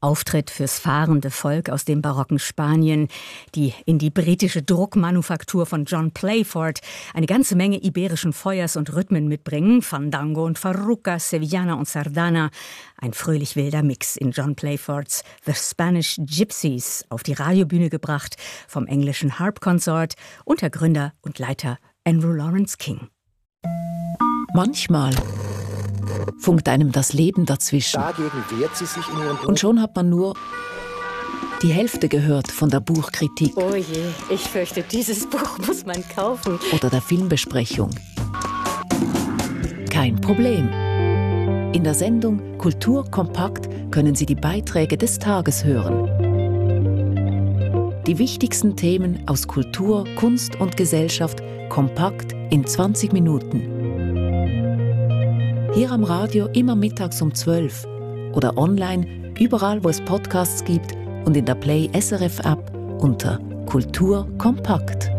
Auftritt fürs fahrende Volk aus dem barocken Spanien, die in die britische Druckmanufaktur von John Playford eine ganze Menge iberischen Feuers und Rhythmen mitbringen, Fandango und Farruca, Sevillana und Sardana, ein fröhlich wilder Mix in John Playfords The Spanish Gypsies auf die Radiobühne gebracht vom englischen Harp Consort unter Gründer und Leiter Andrew Lawrence King. Manchmal funkt einem das Leben dazwischen. Dagegen wehrt sie sich in ihrem Buch. Und schon hat man nur die Hälfte gehört von der Buchkritik. Oh je, ich fürchte, dieses Buch muss man kaufen. Oder der Filmbesprechung. Kein Problem. In der Sendung Kultur kompakt können Sie die Beiträge des Tages hören. Die wichtigsten Themen aus Kultur, Kunst und Gesellschaft kompakt in 20 Minuten. Hier am Radio immer mittags um 12 oder online, überall wo es Podcasts gibt und in der Play SRF App unter Kultur kompakt.